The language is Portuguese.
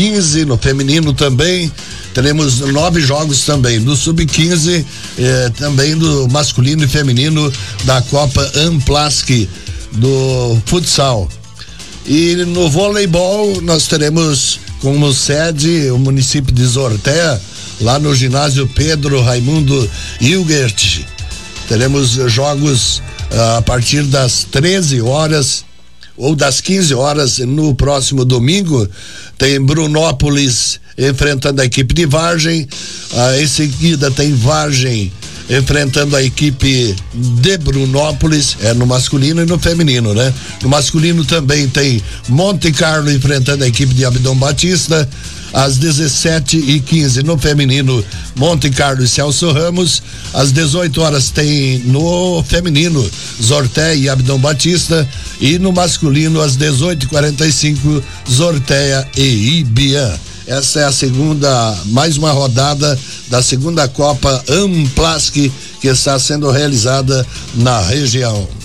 Sub-15, no feminino também. Teremos 9 jogos também, do Sub-15, também do masculino e feminino da Copa Amplask do futsal. E no voleibol nós teremos como sede o município de Zortea, lá no ginásio Pedro Raimundo Hilgert. Teremos jogos a partir das 13 horas ou das 15 horas no próximo domingo. Tem Brunópolis enfrentando a equipe de Vargem, em seguida tem Vargem enfrentando a equipe de Brunópolis, no masculino e no feminino, né? No masculino também tem Monte Carlo enfrentando a equipe de Abdon Batista, às 17h15 no feminino, Monte Carlo e Celso Ramos. Às 18 horas tem no feminino Zortea e Abdon Batista, e no masculino às 18h45 Zortea e Ibiã. Essa é mais uma rodada da segunda Copa Amplask que está sendo realizada na região.